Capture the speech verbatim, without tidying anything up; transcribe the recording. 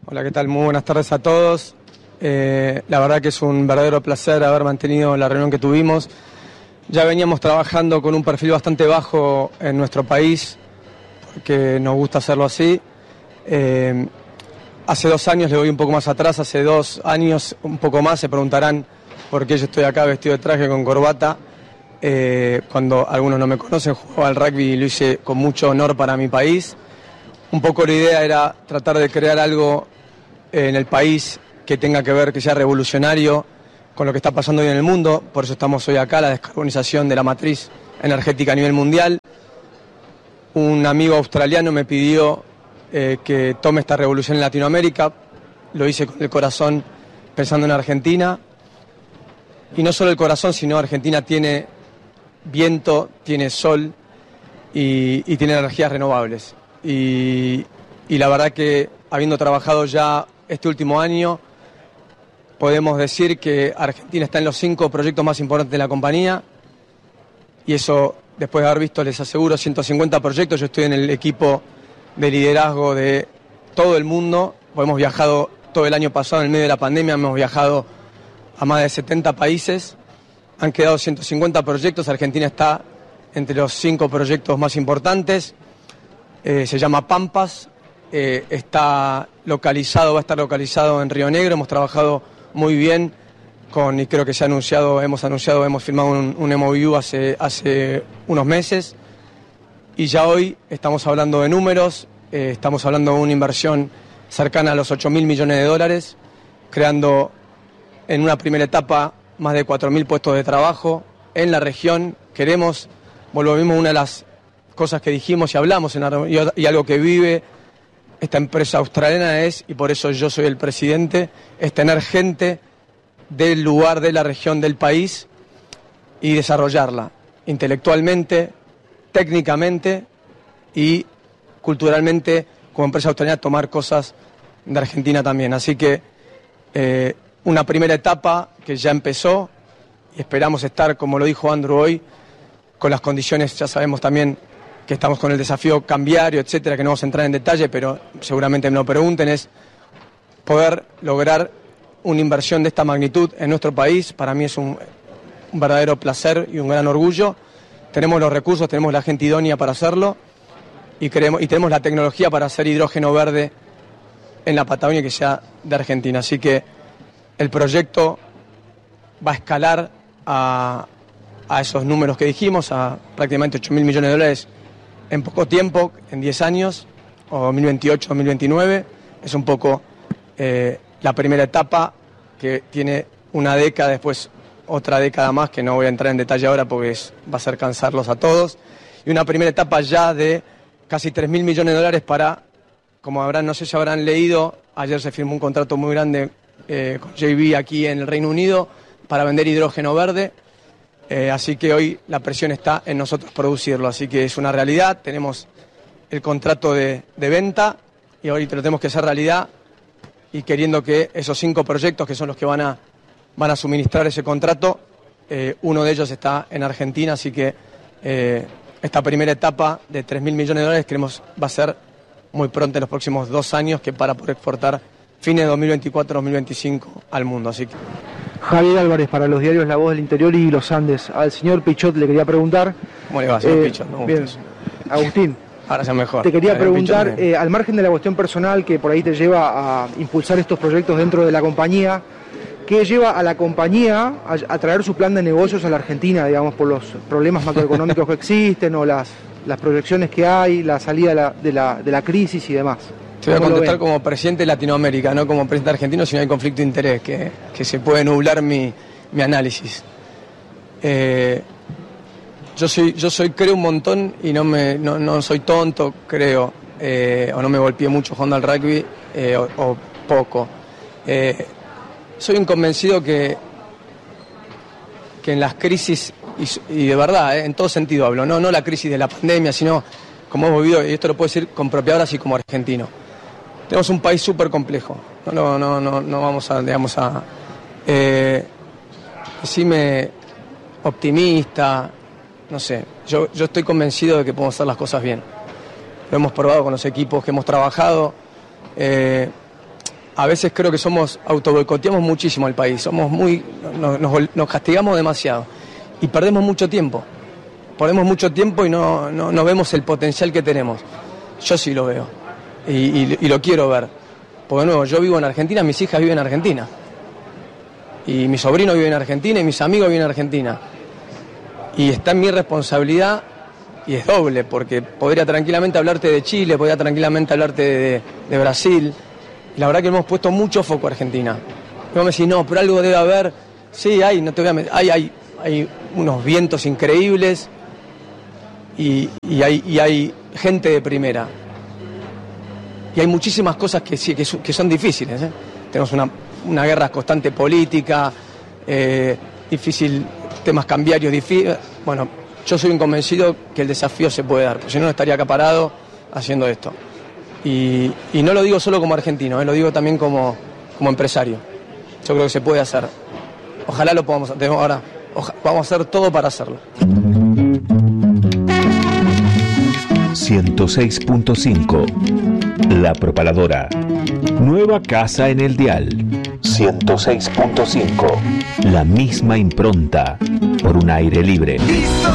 Hola, ¿qué tal? Muy buenas tardes a todos. Eh, la verdad que es un verdadero placer haber mantenido la reunión que tuvimos. Ya veníamos trabajando con un perfil bastante bajo en nuestro país, porque nos gusta hacerlo así. Eh, hace dos años, le voy un poco más atrás, hace dos años, un poco más, se preguntarán por qué yo estoy acá vestido de traje con corbata. Eh, cuando algunos no me conocen, jugaba al rugby y lo hice con mucho honor para mi país. Un poco la idea era tratar de crear algo en el país que tenga que ver, que sea revolucionario con lo que está pasando hoy en el mundo. Por eso estamos hoy acá, la descarbonización de la matriz energética a nivel mundial. Un amigo australiano me pidió eh, que tome esta revolución en Latinoamérica. Lo hice con el corazón pensando en Argentina. Y no solo el corazón, sino Argentina tiene viento, tiene sol y, y tiene energías renovables. Y, y la verdad que habiendo trabajado ya este último año, podemos decir que Argentina está en los cinco proyectos más importantes de la compañía, y eso, después de haber visto, les aseguro, ciento cincuenta proyectos. Yo estoy en el equipo de liderazgo de todo el mundo. Hemos viajado todo el año pasado, en el medio de la pandemia, hemos viajado a más de setenta países. Han quedado ciento cincuenta proyectos. Argentina está entre los cinco proyectos más importantes. Eh, se llama Pampas. Eh, está localizado, va a estar localizado en Río Negro. Hemos trabajado muy bien con, y creo que se ha anunciado, hemos anunciado, hemos firmado un, un M O U hace, hace unos meses, y ya hoy estamos hablando de números. Eh, estamos hablando de una inversión cercana a los ocho mil millones de dólares, creando en una primera etapa más de cuatro mil puestos de trabajo en la región. Queremos, volvemos, una de las cosas que dijimos y hablamos en la, y, y algo que vive esta empresa australiana es, y por eso yo soy el presidente, es tener gente del lugar, de la región, del país, y desarrollarla intelectualmente, técnicamente y culturalmente. Como empresa australiana, tomar cosas de Argentina también. Así que eh, una primera etapa que ya empezó, y esperamos estar, como lo dijo Andrew hoy, con las condiciones. Ya sabemos también que estamos con el desafío cambiario, etcétera, que no vamos a entrar en detalle, pero seguramente me lo pregunten, es poder lograr una inversión de esta magnitud en nuestro país. Para mí es un, un verdadero placer y un gran orgullo. Tenemos los recursos, tenemos la gente idónea para hacerlo, y, queremos, y tenemos la tecnología para hacer hidrógeno verde en la Patagonia que sea de Argentina. Así que el proyecto va a escalar a, a esos números que dijimos, a prácticamente ocho mil millones de dólares en poco tiempo, en diez años, o dos mil veintiocho, dos mil veintinueve. Es un poco eh, la primera etapa, que tiene una década, después otra década más, que no voy a entrar en detalle ahora porque es, va a ser cansarlos a todos. Y una primera etapa ya de casi tres mil millones de dólares para, como habrán, no sé si habrán leído, ayer se firmó un contrato muy grande eh, con J B aquí en el Reino Unido para vender hidrógeno verde. Eh, así que hoy la presión está en nosotros producirlo, así que es una realidad. Tenemos el contrato de, de venta y ahorita lo tenemos que hacer realidad, y queriendo que esos cinco proyectos que son los que van a, van a suministrar ese contrato, eh, uno de ellos está en Argentina, así que eh, esta primera etapa de tres mil millones de dólares creemos va a ser muy pronto, en los próximos dos años, que para poder exportar fines de dos mil veinticuatro, dos mil veinticinco al mundo. Así que Javier Álvarez, para los diarios La Voz del Interior y Los Andes. Al señor Pichot le quería preguntar. ¿Cómo le va, señor eh, Pichot? No, bien, Agustín. Ahora ya mejor. Te quería Adrián preguntar, Pichot, eh, al margen de la cuestión personal que por ahí te lleva a impulsar estos proyectos dentro de la compañía, ¿qué lleva a la compañía a, a traer su plan de negocios a la Argentina, digamos, por los problemas macroeconómicos que existen o las, las proyecciones que hay, la salida de la, de la, de la crisis y demás? Te voy a contestar como presidente de Latinoamérica, no como presidente argentino, si no hay conflicto de interés, que, que se puede nublar mi, mi análisis. Eh, yo soy, yo soy, creo un montón, y no, me, no, no soy tonto, creo, eh, o no me golpeé mucho jugando al rugby, eh, o, o poco. Eh, soy un convencido que, que en las crisis, y, y de verdad, eh, en todo sentido hablo, no, no la crisis de la pandemia, sino como hemos vivido, y esto lo puedo decir con propiedad así como argentino. Tenemos un país súper complejo, no, no, no, no vamos a, digamos, a eh, decirme optimista, no sé, yo, yo estoy convencido de que podemos hacer las cosas bien. Lo hemos probado con los equipos que hemos trabajado. Eh, a veces creo que somos, autoboicoteamos muchísimo el país, somos muy, nos, nos, nos castigamos demasiado y perdemos mucho tiempo. Perdemos mucho tiempo y no, no, no vemos el potencial que tenemos. Yo sí lo veo y, y, y lo quiero ver. Porque de nuevo, yo vivo en Argentina, mis hijas viven en Argentina. Y mi sobrino vive en Argentina y mis amigos viven en Argentina. Y está en mi responsabilidad, y es doble, porque podría tranquilamente hablarte de Chile, podría tranquilamente hablarte de, de, de Brasil. Y la verdad que hemos puesto mucho foco a Argentina. Y vos me decís, no, pero algo debe haber. Sí, hay, no te voy a meter, hay, hay, hay unos vientos increíbles. Y, y, hay, y hay gente de primera. Y hay muchísimas cosas que, sí, que, que son difíciles. ¿eh? Tenemos una, una guerra constante política, eh, difícil, temas cambiarios difíciles. Bueno, yo soy un convencido que el desafío se puede dar, porque si no, no estaría acá parado haciendo esto. Y, y no lo digo solo como argentino, ¿eh? Lo digo también como, como empresario. Yo creo que se puede hacer. Ojalá lo podamos hacer. Ahora, oja, vamos a hacer todo para hacerlo. ciento seis punto cinco La Propaladora. Nueva casa en el dial. ciento seis punto cinco La misma impronta por un aire libre.